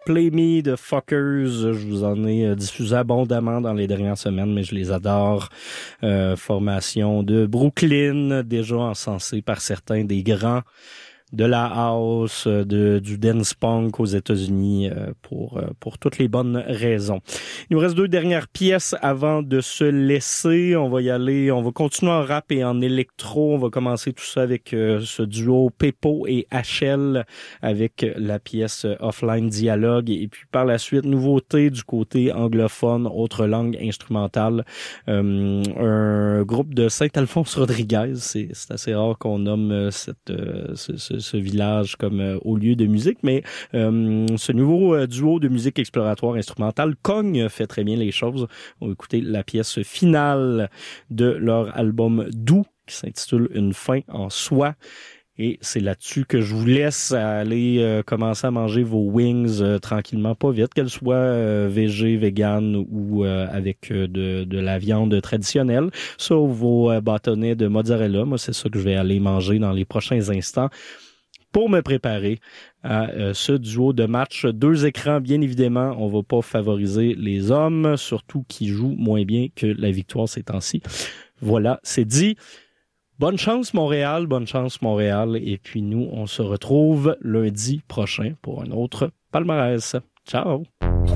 Play Me de Fuckers. Je vous en ai diffusé abondamment dans les dernières semaines, mais je les adore. Formation de Brooklyn, déjà encensée par certains des grands de la house, du dance punk aux États-Unis, pour toutes les bonnes raisons. Il nous reste 2 dernières pièces avant de se laisser. On va y aller, on va continuer en rap et en électro. On va commencer tout ça avec ce duo Pepo et HL avec la pièce Offline Dialogue. Et puis par la suite, nouveauté du côté anglophone, autre langue instrumentale. Un groupe de Saint-Alphonse-Rodriguez. C'est assez rare qu'on nomme ce village comme au lieu de musique, mais ce nouveau duo de musique exploratoire instrumentale, Cogne, fait très bien les choses. On va écouter la pièce finale de leur album Doux, qui s'intitule Une fin en soi. Et c'est là-dessus que je vous laisse aller commencer à manger vos wings tranquillement, pas vite, qu'elles soient végé, vegan ou avec de la viande traditionnelle, sauf vos bâtonnets de mozzarella. Moi, c'est ça que je vais aller manger dans les prochains instants pour me préparer à ce duo de match. 2 écrans, bien évidemment. On va pas favoriser les hommes, surtout qui jouent moins bien que la victoire ces temps-ci. Voilà, c'est dit. Bonne chance Montréal, bonne chance Montréal. Et puis nous, on se retrouve lundi prochain pour un autre palmarès. Ciao!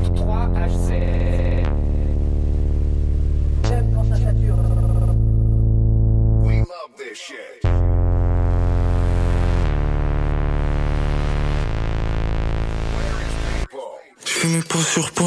3HC. J'aime quand ça dure. We love this shit. Je fais mes pas sur pas.